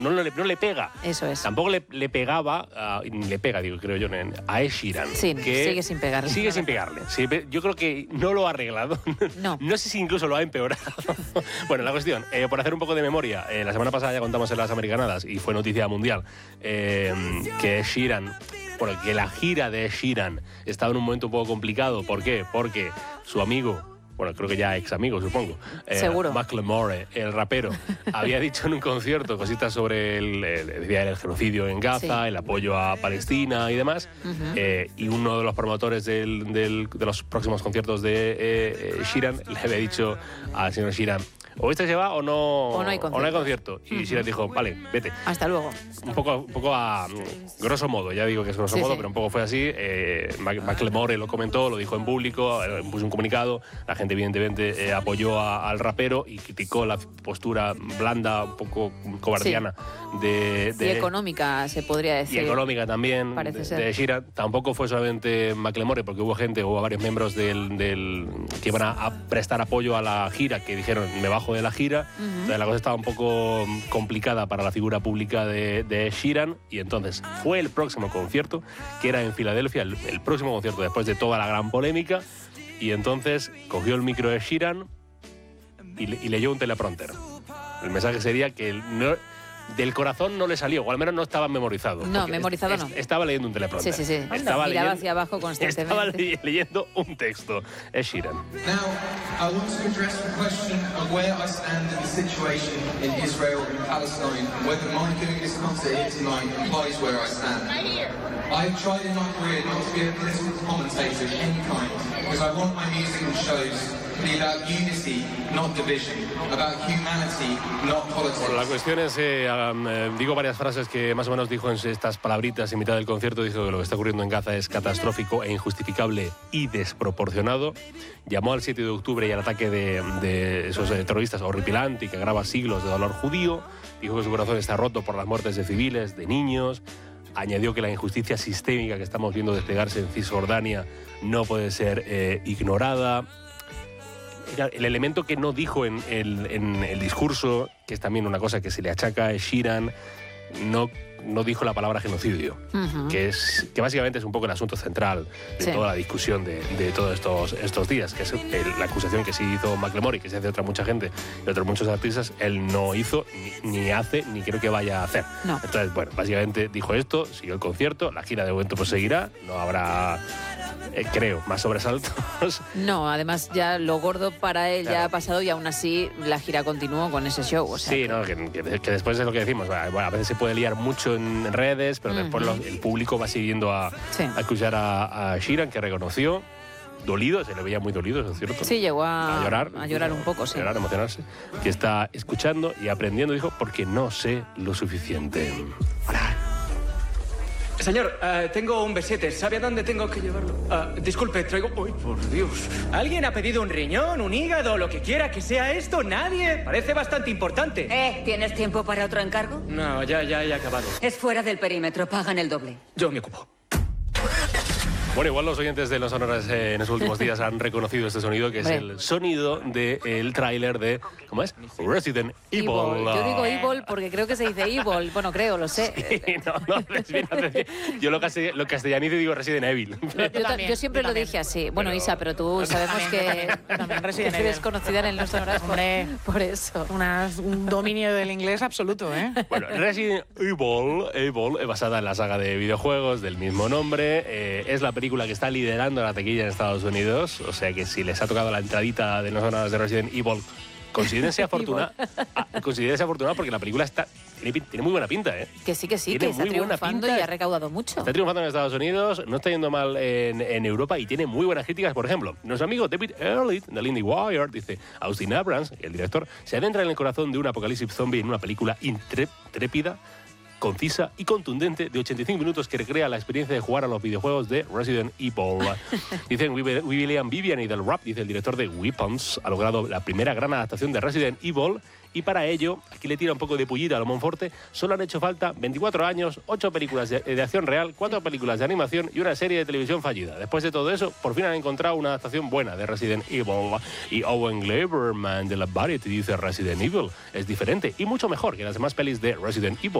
no le pega. Eso es. Tampoco le pegaba, le pega, digo, creo yo, a Ed Sheeran. Sí, que sigue sin pegarle. Sigue sin pegarle. Sí, yo creo que no lo ha arreglado. No. No sé si incluso lo ha empeorado. Bueno, la cuestión, por hacer un poco de memoria, la semana pasada ya contamos en las Americanadas y fue noticia mundial que Ed Sheeran, bueno, que la gira de Ed Sheeran estaba en un momento un poco complicado. ¿Por qué? Porque su amigo, bueno, creo que ya ex amigo, supongo. Seguro. Macklemore, el rapero, había dicho en un concierto cositas sobre el genocidio en Gaza, el apoyo a Palestina y demás. Y uno de los promotores de los próximos conciertos de Sheeran le había dicho al señor Sheeran: o este se va o no hay concierto. Y Sheeran dijo: vale, vete. Hasta luego. Un poco a grosso modo, ya digo que es grosso modo, pero un poco fue así. Macklemore lo comentó, lo dijo en público, puso un comunicado. La gente evidentemente apoyó al rapero y criticó la postura blanda, un poco cobardiana de y económica, se podría decir. Y económica también de Sheeran. Tampoco fue solamente Macklemore, porque hubo varios miembros que iban a prestar apoyo a la gira, que dijeron: me bajo de la gira. Entonces la cosa estaba un poco complicada para la figura pública de Sheeran, y entonces fue el próximo concierto, que era en Filadelfia, el próximo concierto después de toda la gran polémica, y entonces cogió el micro de Sheeran y leyó un teleprompter. El mensaje sería que del corazón no le salió, o al menos no estaba memorizado. No, memorizado no. Estaba leyendo un teleprompter. Sí. Miraba hacia abajo constantemente. Estaba leyendo un texto. Es Sheeran. Now, I want to address the question of where I stand in the situation in Israel and Palestine, and whether my doing this concert here tonight implies where I stand. I've tried in my career not to be a political commentator of any kind, because I want my music and shows to be about unity, not division, about humanity, not politics. Bueno, la cuestión es, digo varias frases que más o menos dijo en estas palabritas en mitad del concierto. Dijo que lo que está ocurriendo en Gaza es catastrófico e injustificable y desproporcionado. Llamó al 7 de octubre y al ataque de esos terroristas horripilante y que agrava siglos de dolor judío. Dijo que su corazón está roto por las muertes de civiles, de niños. Añadió que la injusticia sistémica que estamos viendo desplegarse en Cisjordania no puede ser ignorada. El elemento que no dijo en el discurso, que es también una cosa que se le achaca a Sheeran, no dijo la palabra genocidio, que básicamente es un poco el asunto central de toda la discusión de todos estos días, que es la acusación que sí hizo Macklemore y que se hace otra mucha gente y otros muchos artistas. Él no hizo, ni hace, ni creo que vaya a hacer. No. Entonces, bueno, básicamente dijo esto, siguió el concierto, la gira de momento pues seguirá, no habrá... creo, más sobresaltos. No, además ya lo gordo para él ya ha pasado y aún así la gira continuó con ese show. O sea, sí, no, que después es lo que decimos. Bueno, a veces se puede liar mucho en redes, pero después el público va siguiendo a escuchar a Sheeran, que reconoció, dolido, se le veía muy dolido, ¿es cierto? Sí, llegó a llorar un poco, sí. A llorar, a emocionarse. Que está escuchando y aprendiendo, dijo, porque no sé lo suficiente. Hola. Señor, tengo un B7. ¿Sabe a dónde tengo que llevarlo? Disculpe, traigo... ¡Uy, por Dios! ¿Alguien ha pedido un riñón, un hígado, lo que quiera que sea esto? ¿Nadie? Parece bastante importante. ¿Tienes tiempo para otro encargo? No, ya he acabado. Es fuera del perímetro, pagan el doble. Yo me ocupo. Bueno, igual los oyentes de Los Sonoras en los últimos días han reconocido este sonido, que es el sonido del tráiler de, ¿cómo es? Resident Evil. Yo digo Evil porque creo que se dice Evil. Bueno, creo, lo sé. Sí, yo lo castellanizo y digo Resident Evil. Yo siempre lo dije así. Bueno, Isa, pero tú sabemos que eres conocida en el Los Sonoras por eso. Un dominio del inglés absoluto, ¿eh? Bueno, Resident Evil, basada en la saga de videojuegos del mismo nombre, es la película que está liderando la taquilla en Estados Unidos, o sea que si les ha tocado la entradita de Los Sonoras de Resident Evil, considérense afortunados porque la película tiene muy buena pinta, ¿eh? Que sí, que está triunfando y ha recaudado mucho. Está triunfando en Estados Unidos, no está yendo mal en Europa y tiene muy buenas críticas. Por ejemplo, nuestro amigo David Ehrlich de IndieWire dice: Austin Abrams, el director, se adentra en el corazón de un apocalipsis zombie en una película intrépida, concisa y contundente de 85 minutos que recrea la experiencia de jugar a los videojuegos de Resident Evil. Dicen William Vivian y del Rap, dice el director de Weapons, ha logrado la primera gran adaptación de Resident Evil Y para ello, aquí le tira un poco de pullita a lo Monforte, solo han hecho falta 24 años, 8 películas de acción real, 4 películas de animación y una serie de televisión fallida. Después de todo eso, por fin han encontrado una adaptación buena de Resident Evil. Y Owen Gleiberman de la Variety dice: Resident Evil es diferente y mucho mejor que las demás pelis de Resident Evil.